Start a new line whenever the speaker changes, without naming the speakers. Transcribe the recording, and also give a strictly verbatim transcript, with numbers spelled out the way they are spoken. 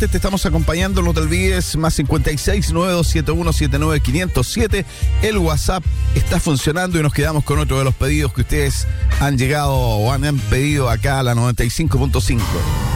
martes te estamos acompañando, no te olvides, más cincuenta y seis, nueve dos siete uno, siete nueve cinco cero siete. El WhatsApp está funcionando y nos quedamos con otro de los pedidos que ustedes han llegado o han, han pedido acá a la noventa y cinco punto cinco.